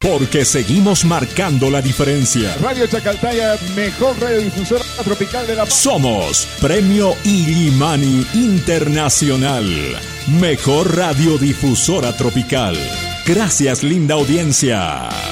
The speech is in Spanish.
porque seguimos marcando la diferencia. Radio Chacaltaya, mejor radiodifusora tropical de la... Somos Premio Illimani Internacional, mejor radiodifusora tropical. Gracias, linda audiencia.